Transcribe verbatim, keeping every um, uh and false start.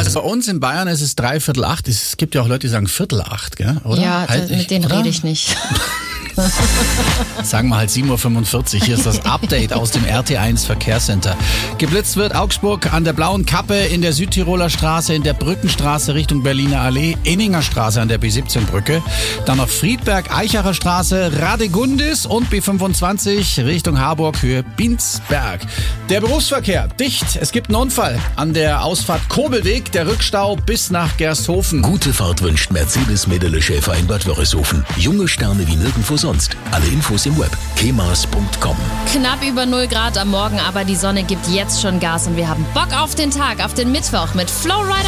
Also bei uns in Bayern ist es dreiviertel acht. Es gibt ja auch Leute, die sagen viertel acht, gell? Oder? Ja, halt mit ich, denen oder? rede ich nicht. Sagen wir halt sieben Uhr fünfundvierzig. Hier ist das Update aus dem R T eins Verkehrscenter. Geblitzt wird Augsburg an der Blauen Kappe, in der Südtiroler Straße, in der Brückenstraße Richtung Berliner Allee, Inninger Straße an der B siebzehn Brücke, dann noch Friedberg, Eichacher Straße, Radegundis und B fünfundzwanzig Richtung Harburg, Höhe Binsberg. Der Berufsverkehr dicht. Es gibt einen Unfall an der Ausfahrt Kobelweg, der Rückstau bis nach Gersthofen. Gute Fahrt wünscht Mercedes Medele Schäfer in Bad Wörishofen. Junge Sterne wie nirgendwo sonst. Alle Infos im Web kemas punkt com. Knapp über null Grad am Morgen, aber die Sonne gibt jetzt schon Gas und wir haben Bock auf den Tag, auf den Mittwoch mit Flowrider.